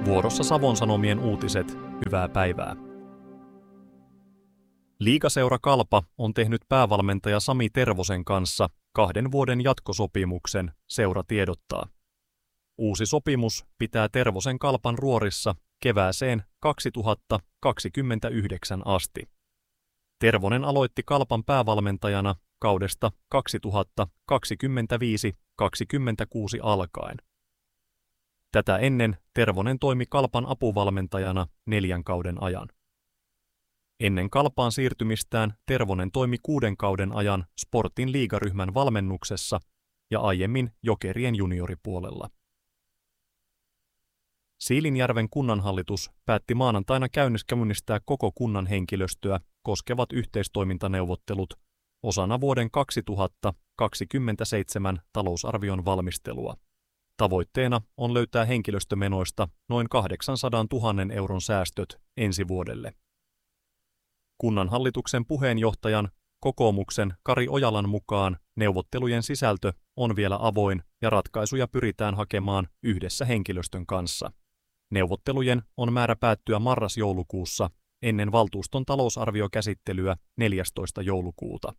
Vuorossa Savon Sanomien uutiset, hyvää päivää. Liigaseura Kalpa on tehnyt päävalmentaja Sami Tervosen kanssa 2 vuoden jatkosopimuksen, seura tiedottaa. Uusi sopimus pitää Tervosen Kalpan ruorissa kevääseen 2029 asti. Tervonen aloitti Kalpan päävalmentajana kaudesta 2025-26 alkaen. Tätä ennen Tervonen toimi Kalpan apuvalmentajana 4 kauden ajan. Ennen Kalpaan siirtymistään Tervonen toimi 6 kauden ajan Sportin liigaryhmän valmennuksessa ja aiemmin Jokerien junioripuolella. Siilinjärven kunnanhallitus päätti maanantaina käynnistää koko kunnan henkilöstöä koskevat yhteistoimintaneuvottelut osana vuoden 2027 talousarvion valmistelua. Tavoitteena on löytää henkilöstömenoista noin 800 000 euron säästöt ensi vuodelle. Kunnanhallituksen puheenjohtajan, kokoomuksen Kari Ojalan mukaan neuvottelujen sisältö on vielä avoin ja ratkaisuja pyritään hakemaan yhdessä henkilöstön kanssa. Neuvottelujen on määrä päättyä marras-joulukuussa ennen valtuuston talousarviokäsittelyä 14. joulukuuta.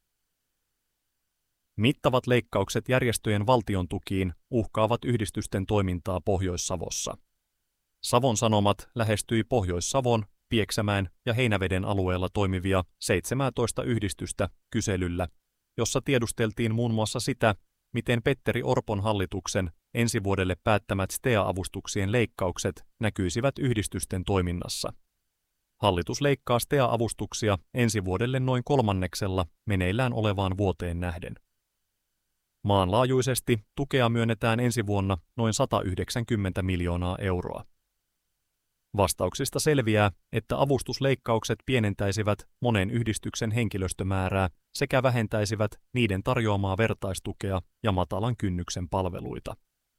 Mittavat leikkaukset järjestöjen valtiontukiin uhkaavat yhdistysten toimintaa Pohjois-Savossa. Savon Sanomat lähestyi Pohjois-Savon, Pieksämäen ja Heinäveden alueella toimivia 17 yhdistystä kyselyllä, jossa tiedusteltiin muun muassa sitä, miten Petteri Orpon hallituksen ensi vuodelle päättämät STEA-avustuksien leikkaukset näkyisivät yhdistysten toiminnassa. Hallitus leikkaa STEA-avustuksia ensi vuodelle noin 1/3 meneillään olevaan vuoteen nähden. Maanlaajuisesti tukea myönnetään ensi vuonna noin 190 miljoonaa euroa. Vastauksista selviää, että avustusleikkaukset pienentäisivät monen yhdistyksen henkilöstömäärää sekä vähentäisivät niiden tarjoamaa vertaistukea ja matalan kynnyksen palveluita.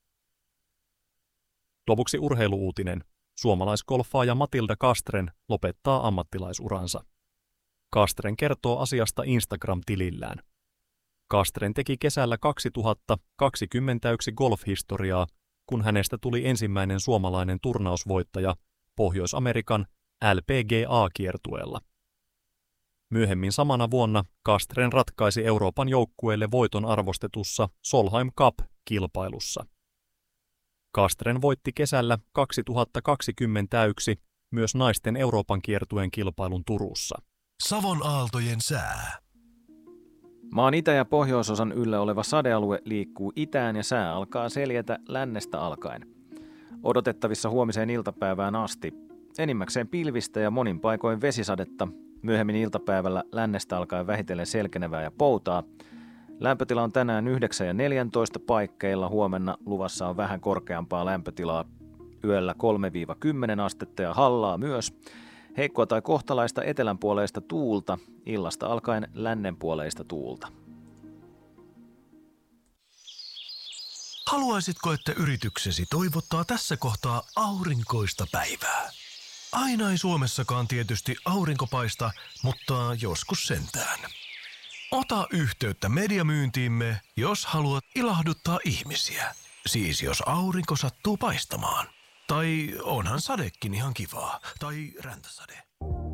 Lopuksi urheiluuutinen. Suomalaisgolfaaja Matilda Castren lopettaa ammattilaisuransa. Castren kertoo asiasta Instagram-tilillään. Castren teki kesällä 2021 golfhistoriaa, kun hänestä tuli ensimmäinen suomalainen turnausvoittaja Pohjois-Amerikan LPGA-kiertueella. Myöhemmin samana vuonna Castren ratkaisi Euroopan joukkueelle voiton arvostetussa Solheim Cup-kilpailussa. Castren voitti kesällä 2021 myös naisten Euroopan kiertueen kilpailun Turussa. Savon aaltojen sää. Maan itä- ja pohjoisosan yllä oleva sadealue liikkuu itään ja sää alkaa seljetä lännestä alkaen. Odotettavissa huomiseen iltapäivään asti. Enimmäkseen pilvistä ja monin paikoin vesisadetta. Myöhemmin iltapäivällä lännestä alkaen vähitellen selkenevää ja poutaa. Lämpötila on tänään 9 ja 14 paikkeilla. Huomenna luvassa on vähän korkeampaa lämpötilaa. Yöllä 3-10 astetta ja hallaa myös. Heikkoa tai kohtalaista etelänpuoleista tuulta, illasta alkaen lännenpuoleista tuulta. Haluaisitko, että yrityksesi toivottaa tässä kohtaa aurinkoista päivää? Aina ei Suomessakaan tietysti aurinko paista, mutta joskus sentään. Ota yhteyttä mediamyyntiimme, jos haluat ilahduttaa ihmisiä. Siis jos aurinko sattuu paistamaan. Tai onhan sadekin ihan kivaa. Tai räntäsade.